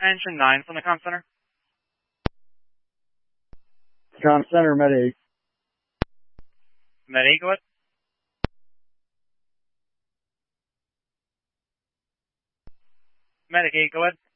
Engine 9 from the comm center. Comm center, Med 8. Med 8, go ahead. Medic 8, go ahead.